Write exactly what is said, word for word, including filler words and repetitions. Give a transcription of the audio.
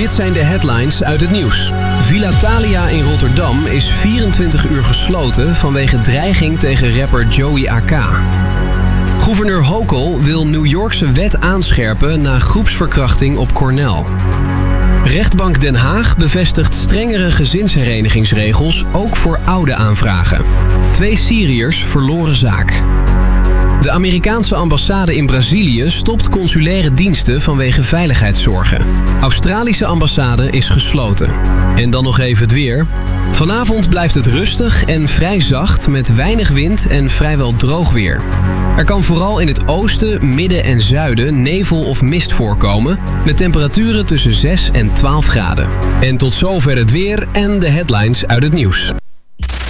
Dit zijn de headlines uit het nieuws. Villa Thalia in Rotterdam is vierentwintig uur gesloten vanwege dreiging tegen rapper Joey A K. Gouverneur Hochul wil New Yorkse wet aanscherpen na groepsverkrachting op Cornell. Rechtbank Den Haag bevestigt strengere gezinsherenigingsregels ook voor oude aanvragen. Twee Syriërs verloren zaak. De Amerikaanse ambassade in Brazilië stopt consulaire diensten vanwege veiligheidszorgen. Australische ambassade is gesloten. En dan nog even het weer. Vanavond blijft het rustig en vrij zacht met weinig wind en vrijwel droog weer. Er kan vooral in het oosten, midden en zuiden nevel of mist voorkomen met temperaturen tussen zes en twaalf graden. En tot zover het weer en de headlines uit het nieuws.